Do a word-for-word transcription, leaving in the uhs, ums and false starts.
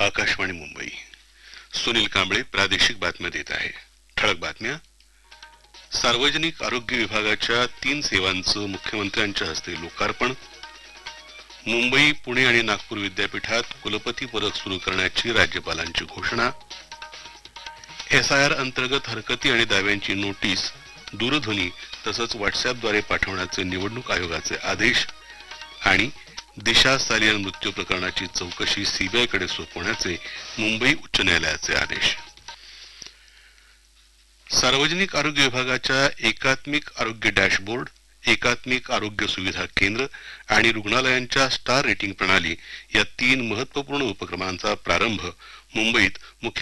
आकाशवाणी मुंबई. सुनील कांबळे प्रादेशिक बातम्या देत आहे. ठळक बातम्या. सार्वजनिक आरोग्य विभागाच्या तीन सेवांचं मुख्यमंत्र्यांच्या हस्ते लोकार्पण. मुंबई, पुणे आणि नागपूर विद्यापीठात कुलपती पदक सुरू करण्याची राज्यपालांची घोषणा. एस आय आर अंतर्गत हरकती आणि दाव्यांची नोटीस दूरध्वनी तसंच व्हॉट्सअपद्वारे पाठवण्याचे निवडणूक आयोगाचे आदेश. आणि दिशा सालियन मृत्यू प्रकरणाची चौकशी सीबीआयकडे सोपवण्याचे मुंबई उच्च न्यायालयाचे आदेश. सार्वजनिक आरोग्य विभागाच्या एकात्मिक आरोग्य डॅशबोर्ड, एकात्मिक आरोग्य सुविधा केंद्र आणि रुग्णालयांच्या स्टार रेटिंग प्रणाली या तीन महत्वपूर्ण उपक्रमांचा प्रारंभ मुंबईत मुख्य